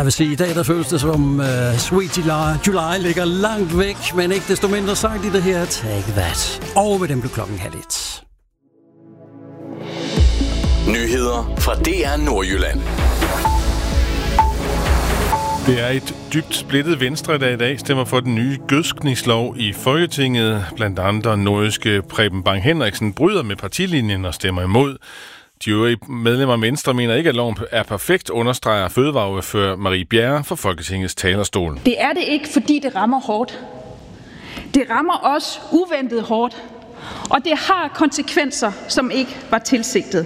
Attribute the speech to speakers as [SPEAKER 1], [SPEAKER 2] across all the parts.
[SPEAKER 1] Jeg vil sige, i dag der føles det som Sweet July ligger langt væk, men ikke desto mindre sagt i det her Take That. Og med dem blev klokken 12:30.
[SPEAKER 2] Nyheder fra DR Nordjylland.
[SPEAKER 3] Det er et dybt splittet Venstre, der i dag stemmer for den nye gødskningslov i Folketinget. Blandt andre nordjyske Preben Bang Henriksen bryder med partilinjen og stemmer imod. De øvrige medlemmer af Venstre mener ikke, at loven er perfekt, understreger fødevareordfører Marie Bjerre fra Folketingets talerstol.
[SPEAKER 4] Det er det ikke, fordi det rammer hårdt. Det rammer også uventet hårdt, og det har konsekvenser, som ikke var tilsigtet.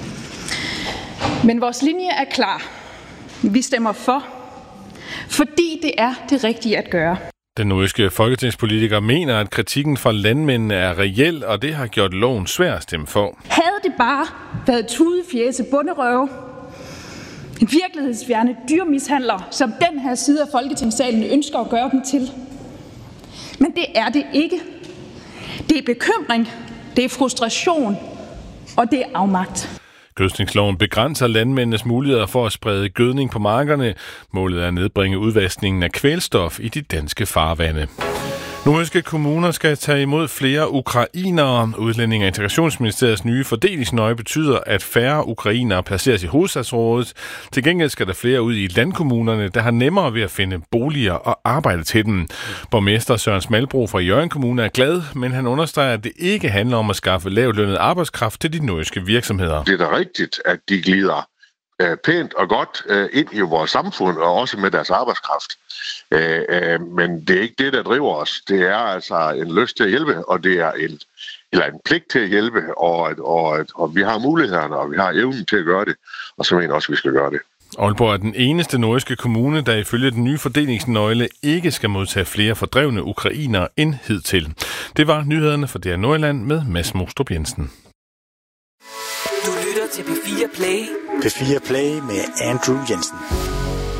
[SPEAKER 4] Men vores linje er klar. Vi stemmer for, fordi det er det rigtige at gøre.
[SPEAKER 3] Den nordjyske folketingspolitiker mener, at kritikken fra landmændene er reel, og det har gjort loven svær at stemme for.
[SPEAKER 4] Havde det bare været tudefjæse bunderøve, en virkelighedsfjerne dyrmishandler, som den her side af Folketingssalen ønsker at gøre dem til. Men det er det ikke. Det er bekymring, det er frustration, og det er afmagt.
[SPEAKER 3] Gødskningsloven begrænser landmændenes muligheder for at sprede gødning på markerne. Målet er at nedbringe udvaskningen af kvælstof i de danske farvande. Nordjyske kommuner skal tage imod flere ukrainere. Udlændinge- og Integrationsministeriets nye fordelingsnøje betyder, at færre ukrainere placeres i hovedstadsområdet. Til gengæld skal der flere ud i landkommunerne, der har nemmere ved at finde boliger og arbejde til dem. Borgmester Søren Smalbro fra Hjørring Kommune er glad, men han understreger, at det ikke handler om at skaffe lavtlønnet arbejdskraft til de nordjyske virksomheder.
[SPEAKER 5] Det er da rigtigt, at de glider pænt og godt ind i vores samfund, og også med deres arbejdskraft. Men det er ikke det, der driver os. Det er altså en lyst til at hjælpe, og det er en pligt til at hjælpe, og vi har mulighederne, og vi har evnen til at gøre det, og så mener jeg også, at vi skal gøre det.
[SPEAKER 3] Aalborg er den eneste nordjyske kommune, der ifølge den nye fordelingsnøgle ikke skal modtage flere fordrevne ukrainere end hidtil. Det var nyhederne fra DR Nordjylland med Mads Mostrup Jensen.
[SPEAKER 6] Du lytter til P4 Play.
[SPEAKER 7] P4 Play med Andrew Jensen.